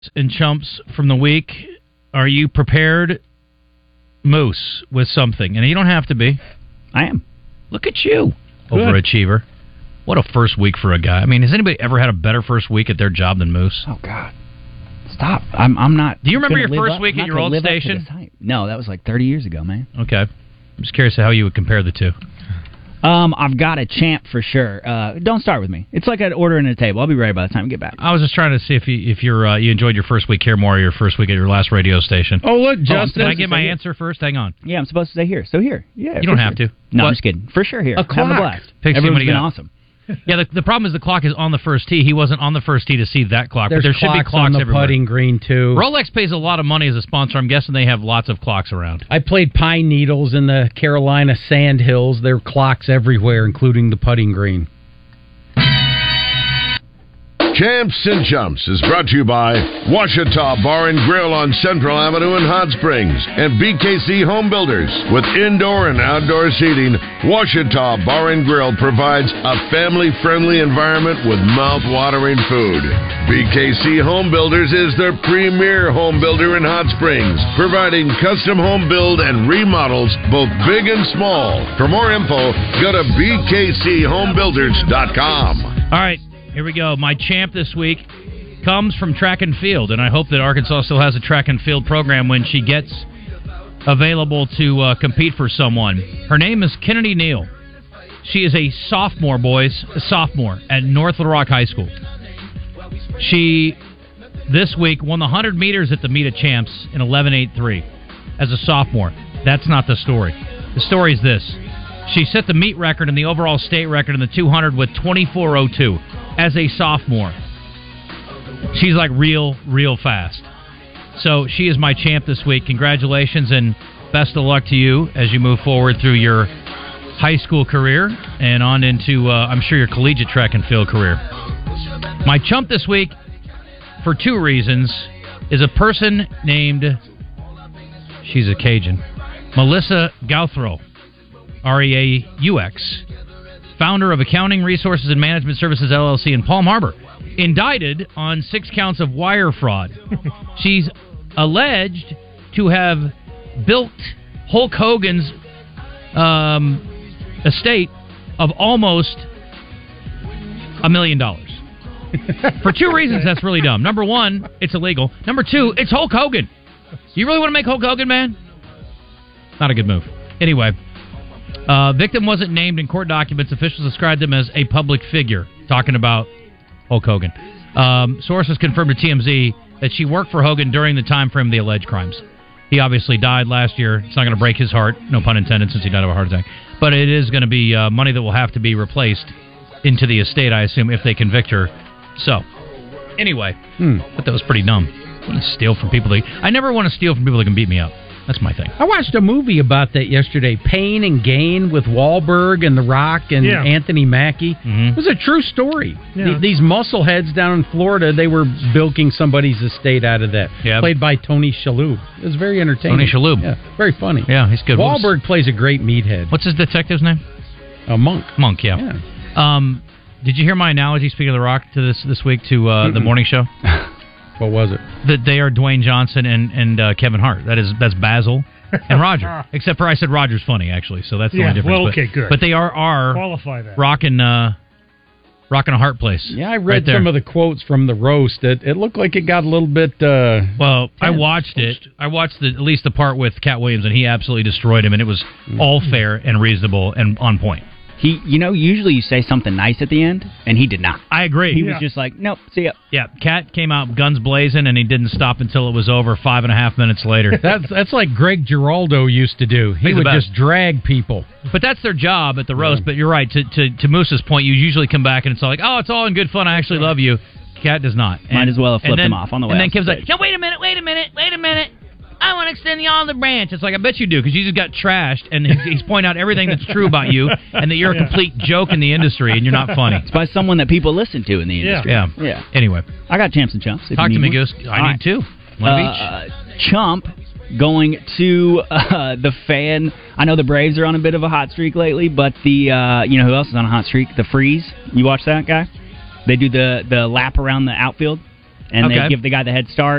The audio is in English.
and chumps from the week. Are you prepared, Moose, with something? And you don't have to be. I am. Look at you, Good. overachiever. What a first week for a guy. I mean, has anybody ever had a better first week at their job than Moose? Oh, God. Stop. I'm not. Do you remember your gonna first live week up- at your not old gonna live up to station? this hype. No, that was like 30 years ago, man. Okay. I'm just curious how you would compare the two. I've got a champ for sure. Don't start with me. It's like an order in a table. I'll be ready by the time we get back. I was just trying to see if you enjoyed your first week here more or your first week at your last radio station. Oh, look, Justin. Can I get my answer first? Hang on. Yeah, I'm supposed to say here. So here. Yeah. You don't have to. No, What? I'm just kidding. For sure here. A Having a clock. blast. Pixie, what Everyone's do you been got? awesome. Yeah, the problem is the clock is on the first tee. He wasn't on the first tee to see that clock, There's but there should be clocks on the everywhere. putting green, too. Rolex pays a lot of money as a sponsor. I'm guessing they have lots of clocks around. I played Pine Needles in the Carolina Sand Hills. There are clocks everywhere, including the putting green. Champs and Chumps is brought to you by Washita Bar and Grill on Central Avenue in Hot Springs and BKC Home Builders. With indoor and outdoor seating, Washita Bar and Grill provides a family-friendly environment with mouth-watering food. BKC Home Builders is the premier home builder in Hot Springs, providing custom home build and remodels both big and small. For more info, go to bkchomebuilders.com. All right, here we go. My champ this week comes from track and field, and I hope that Arkansas still has a track and field program when she gets available to compete for someone. Her name is Kennedy Neal. She is a sophomore, boys, a sophomore at North Little Rock High School. She, this week, won the 100 meters at the Meet of Champs in 11.83 as a sophomore. That's not the story. The story is this. She set the meet record and the overall state record in the 200 with 24.02 as a sophomore. She's like real fast. So she is my champ this week. Congratulations and best of luck to you as you move forward through your high school career and on into, I'm sure, your collegiate track and field career. My chump this week, for two reasons, is a person named, she's a Cajun, Melissa Gouthro, REAUX, founder of Accounting Resources and Management Services, LLC in Palm Harbor, indicted on 6 counts of wire fraud. She's alleged to have built Hulk Hogan's estate of almost $1 million. For two reasons, that's really dumb. Number one, it's illegal. Number two, it's Hulk Hogan. You really want to make Hulk Hogan, man? Not a good move. Anyway, victim wasn't named in court documents. Officials described him as a public figure, talking about Hulk Hogan. Sources confirmed to TMZ that she worked for Hogan during the time frame of the alleged crimes. He obviously died last year. It's not going to break his heart, no pun intended, since he died of a heart attack. But it is going to be money that will have to be replaced into the estate, I assume, if they convict her. So, anyway, but that was pretty dumb. I want to steal from people. I never want to steal from people that can beat me up. That's my thing. I watched a movie about that yesterday, Pain and Gain, with Wahlberg and The Rock and Anthony Mackie. Mm-hmm. It was a true story. Yeah. These muscleheads down in Florida, they were bilking somebody's estate out of that. Yeah. Played by Tony Shalhoub. It was very entertaining. Tony Shalhoub. Yeah, very funny. Yeah, he's good. Wahlberg plays a great meathead. What's his detective's name? Monk. Monk, yeah. Did you hear my analogy, speaking of The Rock, to this week to the morning show? What was it? That they are Dwayne Johnson and Kevin Hart. That's Basil and Roger. Except for I said Roger's funny, actually, so that's the only difference. Well, okay, good. But they are Qualify that. rocking a Hart place. Yeah, I read some of the quotes from the roast. It looked like it got a little bit. Well, I watched it. I watched at least the part with Cat Williams, and he absolutely destroyed him, and it was all fair and reasonable and on point. He, usually you say something nice at the end, and he did not. I agree. He was just like, nope, see ya. Yeah, Cat came out guns blazing, and he didn't stop until it was over 5.5 minutes later. That's like Greg Giraldo used to do. He would just drag people. But that's their job at the roast. But you're right. To Moose's point, you usually come back and it's all like, oh, it's all in good fun. I actually love you. Cat does not. Might as well have flipped him off on the way. And then Kim's like, no, wait a minute. I want to extend the olive branch. It's like, I bet you do, because you just got trashed, and he's pointing out everything that's true about you, and that you're a complete joke in the industry, and you're not funny. It's by someone that people listen to in the industry. Yeah. Anyway. I got champs and chumps. Talk to me, Goose. I need two. One of each. Chump going to the fan. I know the Braves are on a bit of a hot streak lately, but you know who else is on a hot streak? The Freeze. You watch that guy? They do the lap around the outfield. and Okay. they give the guy the head start.